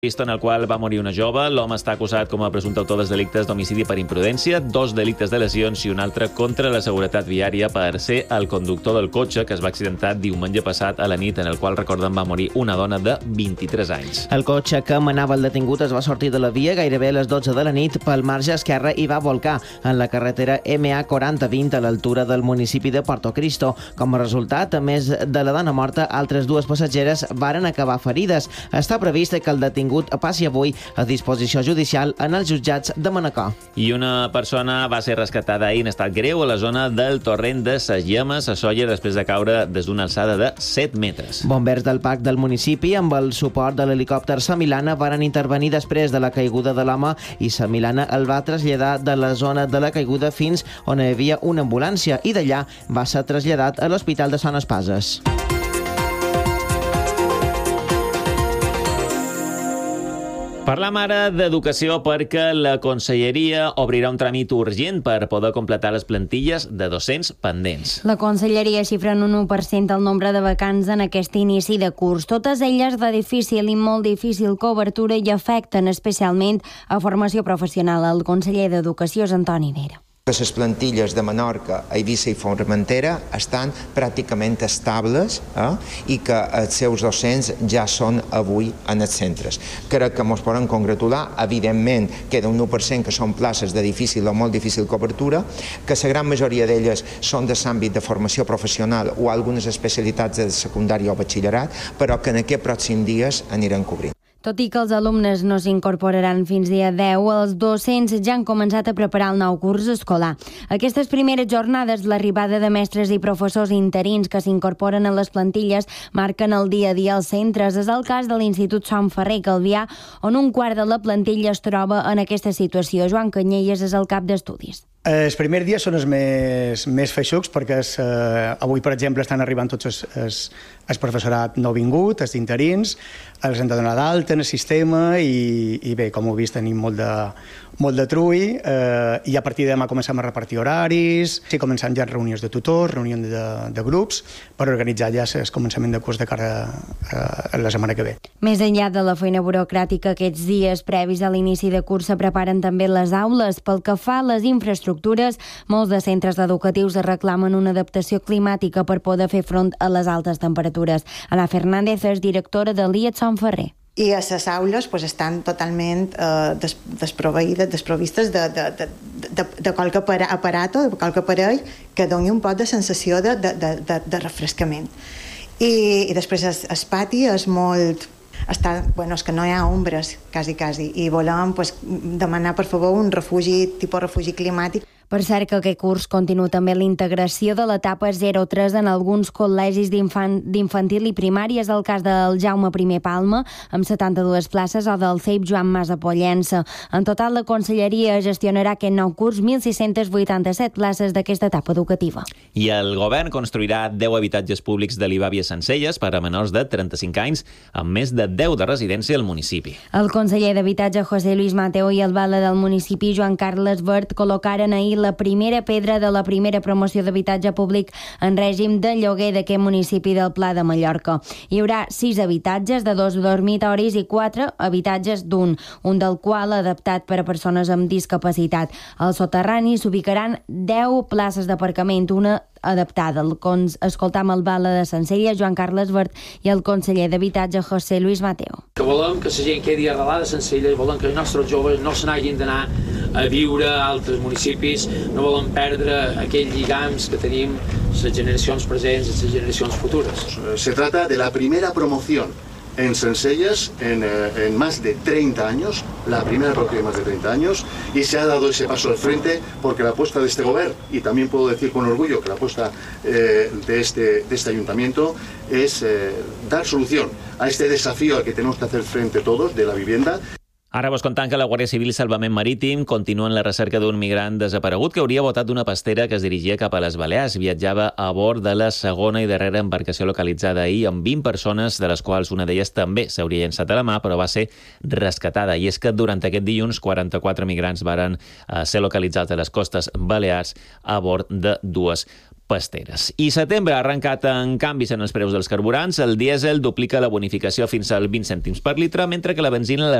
en el qual va morir una jove. L'home està acusat com a presumpte autor dels delictes d'homicidi per imprudència, 2 delictes de lesions i un altre contra la seguretat viària per ser el conductor del cotxe que es va accidentar diumenge passat a la nit, en el qual, recordem, va morir una dona de 23 anys. El cotxe que manava el detingut es va sortir de la via gairebé a les 12 de la nit pel marge esquerre i va volcar en la carretera MA 4020 a l'altura del municipi de Porto Cristo. Com a resultat, a més de la dona morta, altres 2 passatgeres varen acabar ferides. Està previst que el detingut passi avui a disposició judicial en els jutjats de Manacor. I una persona va ser rescatada ahir en estat greu a la zona del torrent de Ses Llames, a Sóller, després de caure des d'una alçada de 7 metres. Bombers del parc del municipi, amb el suport de l'helicòpter Samilana, varen intervenir després de la caiguda de l'home i Samilana el va traslladar de la zona de la caiguda fins on hi havia una ambulància i d'allà va ser traslladat a l'Hospital de Sant Espases. Parlam ara d'educació perquè la Conselleria obrirà un tràmit urgent per poder completar les plantilles de docents pendents. La Conselleria xifra en un 1% el nombre de vacants en aquest inici de curs. Totes elles de difícil i molt difícil cobertura i afecten especialment a formació professional. El conseller d'Educació és Antoni Vera. Les plantilles de Menorca, Eivissa i Formentera estan pràcticament estables i que els seus docents ja són avui en els centres. Crec que ens podem congratular. Evidentment, queda un 1% que són places de difícil o molt difícil cobertura, que la gran majoria d'elles són de l'àmbit de formació professional o algunes especialitats de secundària o batxillerat, però que en aquests pròxims dies anirem cobrint. Tot i que els alumnes no s'incorporaran fins dia 10, els docents ja han començat a preparar el nou curs escolar. Aquestes primeres jornades, l'arribada de mestres i professors interins que s'incorporen a les plantilles, marquen el dia a dia als centres. És el cas de l'Institut Sant Ferrer Calvià, on un quart de la plantilla es troba en aquesta situació. Joan Canyelles és el cap d'estudis. Els primers dies són els més feixucs perquè avui, per exemple, estan arribant tots el professorat no vingut, els interins, els hem de donar d'alta en el sistema i bé, com heu vist, tenim molt de trull i a partir de demà comencem a repartir horaris, sí, començant ja reunions de tutors, reunions de grups, per organitzar ja el començament de curs de cara a la setmana que ve. Més enllà de la feina burocràtica, aquests dies previs a l'inici de curs se preparen també les aules. Pel que fa a les infraestructures, molts de centres educatius reclamen una adaptació climàtica per poder fer front a les altes temperatures. Ana Fernández és directora de l'IET Sant Ferrer. I a les aules estan totalment desprovistes de qualque aparato, de qualque aparell que doni un poc de sensació de refrescament. I després el pati és molt... és que no hi ha ombres, quasi, i volem demanar, per favor, un refugi, tipus refugi climàtic. Per cert, que aquest curs continua també l'integració de l'etapa 0-3 en alguns col·legis d'infantil i primària. És el cas del Jaume I Palma, amb 72 places, o del CEIP Joan Mas a Pollença. En total, la Conselleria gestionarà aquest nou curs 1.687 places d'aquesta etapa educativa. I el govern construirà 10 habitatges públics de l'Ibàvia Sencelles per a menors de 35 anys, amb més de 10 de residència al municipi. El conseller d'Habitatge, José Luis Mateo, i el bala del municipi, Joan Carles Vert, col·locaren ahir la primera pedra de la primera promoció d'habitatge públic en règim de lloguer d'aquest municipi del Pla de Mallorca. Hi haurà 6 habitatges de 2 dormitoris i 4 habitatges d'un, un del qual adaptat per a persones amb discapacitat. Al soterrani s'ubicaran 10 places d'aparcament, una adaptada. Escoltam el bala de Sencelles, Joan Carles Vert, i el conseller d'Habitatge, José Luis Mateo. Que volem que la gent quedi arrelada a Sencelles, volem que els nostres joves no se n'hagin d'anar a viure a altres municipis, no volem perdre aquells lligams que tenim les generacions presents i les generacions futures. Se trata de la primera promoción en Sencelles en más de 30 años, la primera promoción de más de 30 años, y se ha dado ese paso al frente porque la apuesta de este gobierno, y también puedo decir con orgullo que la apuesta de este ayuntamiento es dar solución a este desafío al que tenemos que hacer frente todos de la vivienda. Ara vos contant que la Guàrdia Civil i Salvament Marítim continuen la recerca d'un migrant desaparegut que hauria botat d'una pastera que es dirigia cap a les Balears. Viatjava a bord de la segona i darrera embarcació localitzada ahir amb 20 persones, de les quals una d'elles també s'hauria llençat a la mà, però va ser rescatada. I és que durant aquest dilluns 44 migrants varen ser localitzats a les costes Balears a bord de 2 pasteres. I setembre ha arrencat en canvis en els preus dels carburants. El dièsel duplica la bonificació fins al 20 cèntims per litre, mentre que la benzina la